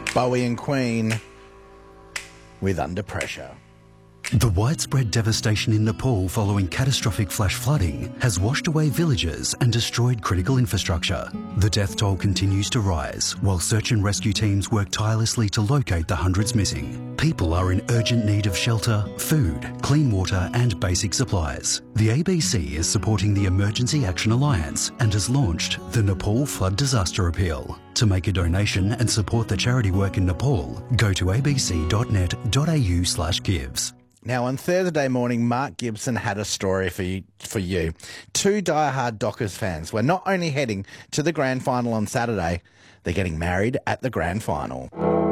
Bowie and Queen with Under Pressure. The widespread devastation in Nepal following catastrophic flash flooding has washed away villages and destroyed critical infrastructure. The death toll continues to rise, while search and rescue teams work tirelessly to locate the hundreds missing. People are in urgent need of shelter, food, clean water and basic supplies. The ABC is supporting the Emergency Action Alliance and has launched the Nepal Flood Disaster Appeal. To make a donation and support the charity work in Nepal, go to abc.net.au/gives. Now, on Thursday morning, Mark Gibson had a story for you. Two diehard Dockers fans were not only heading to the grand final on Saturday, they're getting married at the grand final.